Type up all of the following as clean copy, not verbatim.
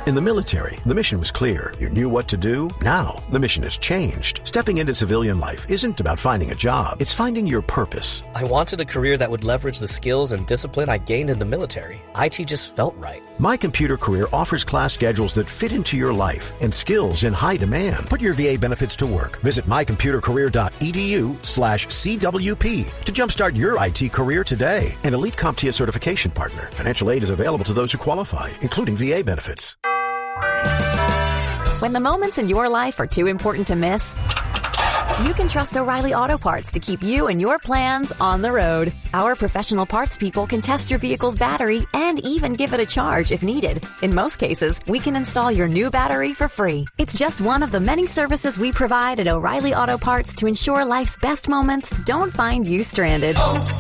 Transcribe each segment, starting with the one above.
In the military, the mission was clear. You knew what to do. Now, the mission has changed. Stepping into civilian life isn't about finding a job. It's finding your purpose. I wanted a career that would leverage the skills and discipline I gained in the military. IT just felt right. My Computer Career offers class schedules that fit into your life and skills in high demand. Put your VA benefits to work. Visit mycomputercareer.edu/CWP to jumpstart your IT career today. An elite CompTIA certification partner. Financial aid is available to those who qualify, including VA benefits. When the moments in your life are too important to miss, you can trust O'Reilly Auto Parts to keep you and your plans on the road. Our professional parts people can test your vehicle's battery and even give it a charge if needed. In most cases, we can install your new battery for free. It's just one of the many services we provide at O'Reilly Auto Parts to ensure life's best moments don't find you stranded.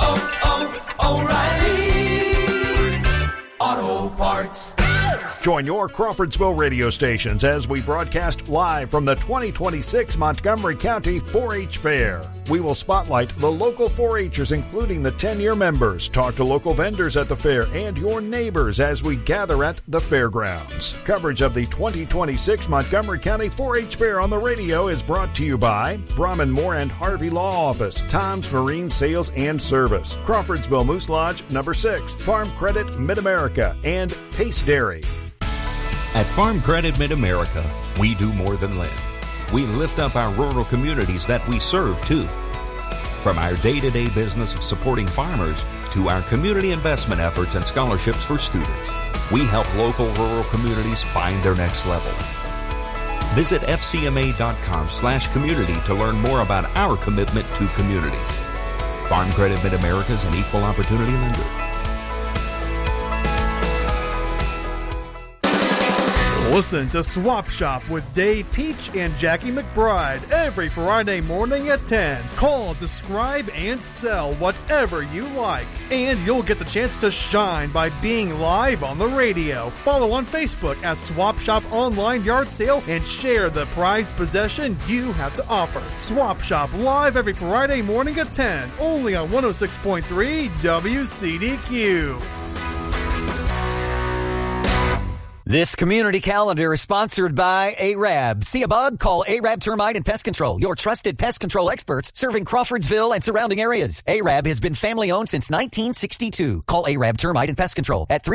O'Reilly Auto Parts. Join your Crawfordsville radio stations as we broadcast live from the 2026 Montgomery County 4-H Fair. We will spotlight the local 4-H'ers, including the 10-year members, talk to local vendors at the fair, and your neighbors as we gather at the fairgrounds. Coverage of the 2026 Montgomery County 4-H Fair on the radio is brought to you by Brahman Moore and Harvey Law Office, Tom's Marine Sales and Service, Crawfordsville Moose Lodge number 6, Farm Credit Mid-America, and Pace Dairy. At Farm Credit Mid-America, we do more than lend. We lift up our rural communities that we serve, too. From our day-to-day business of supporting farmers to our community investment efforts and scholarships for students, we help local rural communities find their next level. Visit fcma.com/community to learn more about our commitment to communities. Farm Credit Mid-America is an equal opportunity lender. Listen to Swap Shop with Dave Peach and Jackie McBride every Friday morning at 10. Call, describe, and sell whatever you like. And you'll get the chance to shine by being live on the radio. Follow on Facebook at Swap Shop Online Yard Sale and share the prized possession you have to offer. Swap Shop live every Friday morning at 10. Only on 106.3 WCDQ. This community calendar is sponsored by ARAB. See a bug? Call ARAB Termite and Pest Control, your trusted pest control experts serving Crawfordsville and surrounding areas. ARAB has been family-owned since 1962. Call ARAB Termite and Pest Control at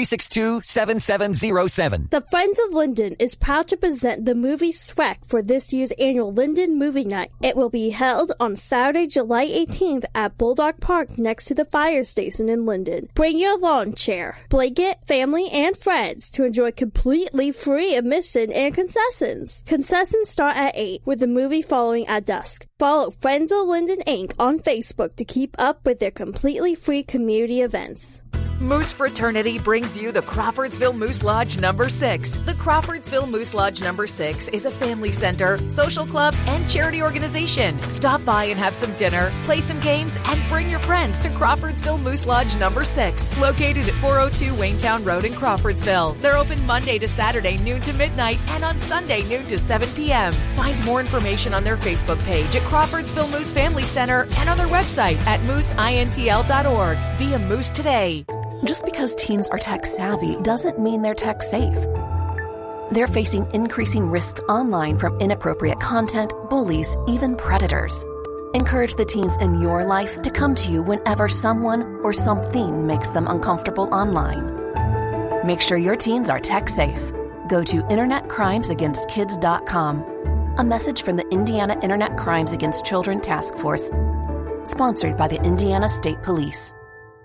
362-7707. The Friends of Linden is proud to present the movie Shrek for this year's annual Linden Movie Night. It will be held on Saturday, July 18th at Bulldog Park next to the fire station in Linden. Bring your lawn chair, blanket, family, and friends to enjoy completely free admission and concessions. Concessions start at 8, with the movie following at dusk. Follow Friends of Linden Inc. on Facebook to keep up with their completely free community events. Moose Fraternity brings you the Crawfordsville Moose Lodge number 6. The Crawfordsville Moose Lodge number 6 is a family center, social club, and charity organization. Stop by and have some dinner, play some games, and bring your friends to Crawfordsville Moose Lodge number 6, located at 402 Waynetown Road in Crawfordsville. They're open Monday to Saturday, noon to midnight, and on Sunday, noon to 7 p.m. Find more information on their Facebook page at Crawfordsville Moose Family Center and on their website at mooseintl.org. Be a moose today. Just because teens are tech savvy doesn't mean they're tech safe. They're facing increasing risks online from inappropriate content, bullies, even predators. Encourage the teens in your life to come to you whenever someone or something makes them uncomfortable online. Make sure your teens are tech safe. Go to InternetCrimesAgainstKids.com. A message from the Indiana Internet Crimes Against Children Task Force, sponsored by the Indiana State Police.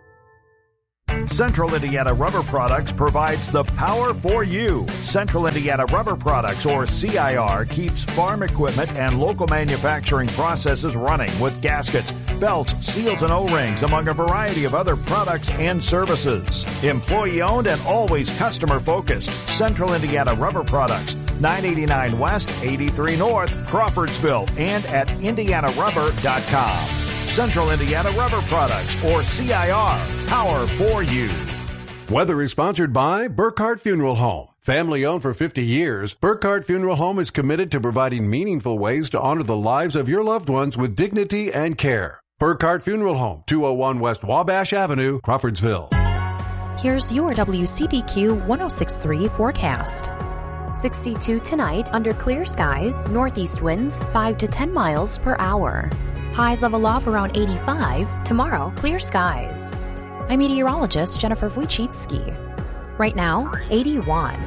Central Indiana Rubber Products provides the power for you. Central Indiana Rubber Products, or CIR, keeps farm equipment and local manufacturing processes running with gaskets, belts, seals, and O-rings, among a variety of other products and services. Employee-owned and always customer-focused. Central Indiana Rubber Products, 989 West, 83 North, Crawfordsville, and at IndianaRubber.com. Central Indiana Rubber Products, or CIR, power for you. Weather is sponsored by Burkhardt Funeral Home. Family owned for 50 years, Burkhardt Funeral Home is committed to providing meaningful ways to honor the lives of your loved ones with dignity and care. Burkhardt Funeral Home, 201 West Wabash Avenue, Crawfordsville. Here's your WCDQ 106.3 forecast. 62 tonight under clear skies, northeast winds 5 to 10 miles per hour. Highs of a low of around 85. Tomorrow, clear skies. I'm meteorologist Jennifer Wojcicki. Right now, 81.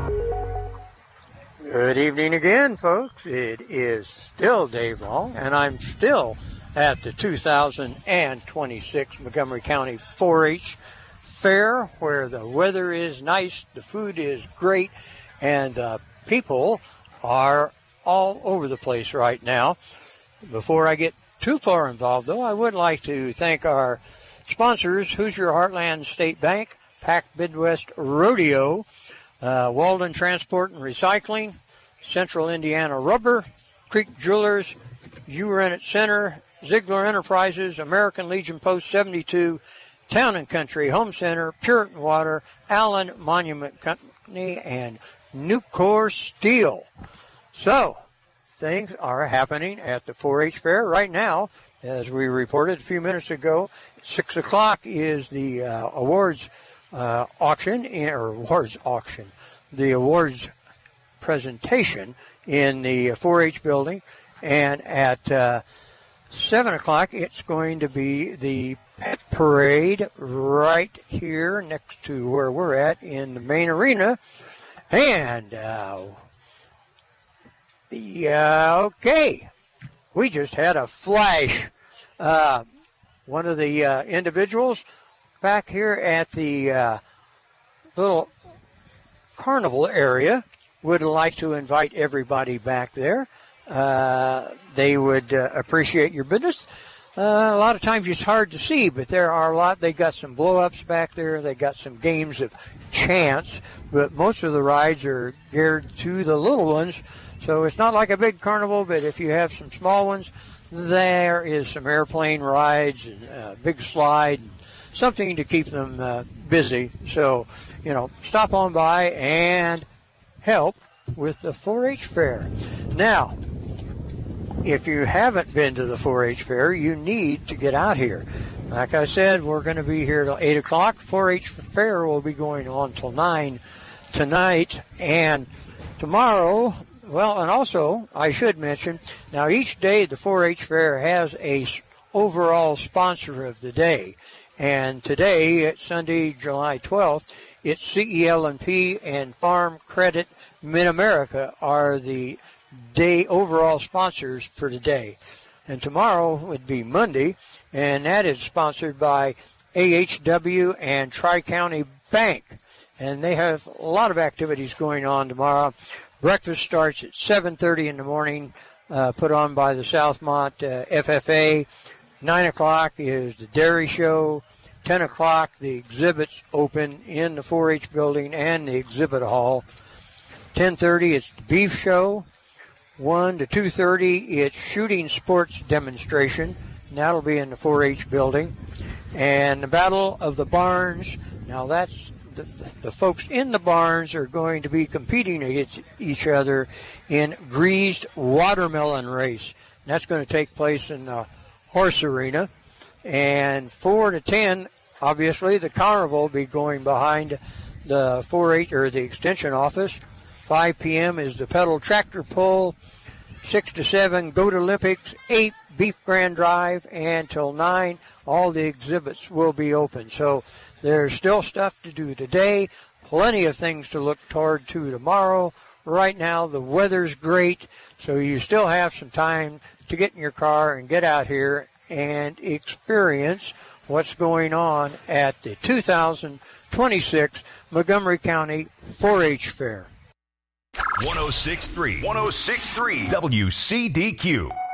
Good evening again, folks. It is still Dave Long, and I'm still at the 2026 Montgomery County 4-H Fair, where the weather is nice, the food is great, and the people are all over the place right now. Before I get too far involved, though, I would like to thank our sponsors, Hoosier Heartland State Bank, Pac Midwest Rodeo, Walden Transport and Recycling, Central Indiana Rubber, Creek Jewelers, U-Rent Center, Ziegler Enterprises, American Legion Post 72, Town and Country Home Center, Puritan Water, Allen Monument Company, and Nucor Steel. So, things are happening at the 4-H Fair right now. As we reported a few minutes ago, 6 o'clock is the awards presentation in the 4-H building, and at 7 o'clock it's going to be the pet parade right here next to where we're at in the main arena. And okay, we just had a flash. One of the individuals back here at the little carnival area would like to invite everybody back there. They would appreciate your business. A lot of times it's hard to see, but there are a lot. They got some blow-ups back there. They got some games of chance, but most of the rides are geared to the little ones. So it's not like a big carnival, but if you have some small ones, there is some airplane rides and a big slide, and something to keep them busy. So, stop on by and help with the 4-H Fair. Now, if you haven't been to the 4-H Fair, you need to get out here. Like I said, we're going to be here till 8 o'clock. 4-H Fair will be going on till 9 tonight. And tomorrow, well, and also, I should mention, now each day the 4-H Fair has a overall sponsor of the day. And today, it's Sunday, July 12th, it's CEL&P and Farm Credit Mid-America are the day overall sponsors for today. And tomorrow would be Monday, and that is sponsored by AHW and Tri-County Bank. And they have a lot of activities going on tomorrow. Breakfast starts at 7:30 in the morning, put on by the Southmont FFA. 9 o'clock is the dairy show. 10 o'clock, the exhibits open in the 4-H building and the exhibit hall. 10:30, it's the beef show. 1 to 2:30, it's shooting sports demonstration, and that'll be in the 4-H building. And the Battle of the Barns, now that's the folks in the barns are going to be competing against each other in greased watermelon race. And that's going to take place in the horse arena. And 4 to 10, obviously, the carnival will be going behind the 4-H or the extension office. 5 p.m. is the pedal tractor pull. 6 to 7, Goat Olympics. 8, Beef Grand Drive. And till 9, all the exhibits will be open. So there's still stuff to do today. Plenty of things to look toward to tomorrow. Right now, the weather's great, so you still have some time to get in your car and get out here and experience what's going on at the 2026 Montgomery County 4-H Fair. 106.3 WCDQ.